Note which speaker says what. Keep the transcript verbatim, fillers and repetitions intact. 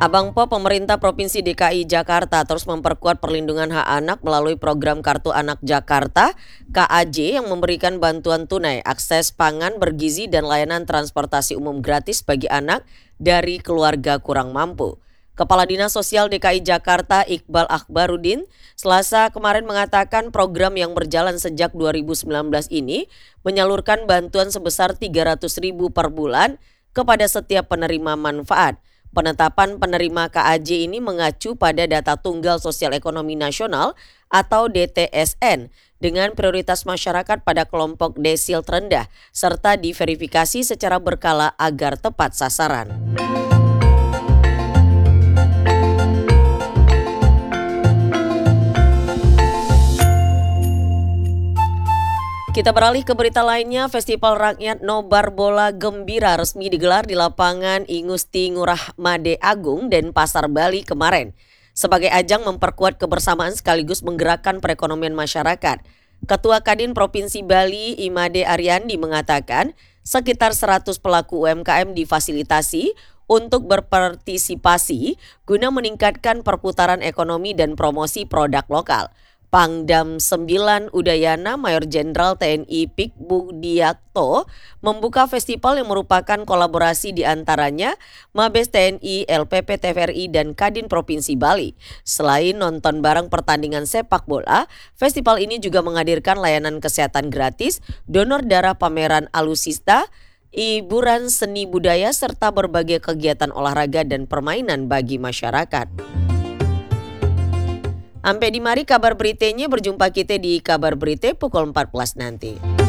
Speaker 1: Abang Po, pemerintah Provinsi D K I Jakarta terus memperkuat perlindungan hak anak melalui program Kartu Anak Jakarta K A J yang memberikan bantuan tunai, akses pangan bergizi dan layanan transportasi umum gratis bagi anak dari keluarga kurang mampu. Kepala Dinas Sosial D K I Jakarta Iqbal Akbarudin Selasa kemarin mengatakan program yang berjalan sejak dua ribu sembilan belas ini menyalurkan bantuan sebesar tiga ratus ribu per bulan kepada setiap penerima manfaat. Penetapan penerima K A J ini mengacu pada data Tunggal Sosial Ekonomi Nasional atau D T S N dengan prioritas masyarakat pada kelompok desil terendah serta diverifikasi secara berkala agar tepat sasaran. Kita beralih ke berita lainnya, Festival Rakyat Nobar Bola Gembira resmi digelar di lapangan Igusti Ngurah Made Agung, Denpasar, Bali kemarin. Sebagai ajang memperkuat kebersamaan sekaligus menggerakkan perekonomian masyarakat. Ketua Kadin Provinsi Bali Imade Ariandi mengatakan sekitar seratus pelaku U M K M difasilitasi untuk berpartisipasi guna meningkatkan perputaran ekonomi dan promosi produk lokal. Pangdam sembilan Udayana Mayor Jenderal T N I Pik Budiakto membuka festival yang merupakan kolaborasi di antaranya Mabes T N I, L P P T V R I, dan Kadin Provinsi Bali. Selain nonton bareng pertandingan sepak bola, festival ini juga menghadirkan layanan kesehatan gratis, donor darah, pameran alusista, hiburan seni budaya, serta berbagai kegiatan olahraga dan permainan bagi masyarakat. Sampai di mari kabar beritanya, berjumpa kita di kabar berita pukul empat belas nanti.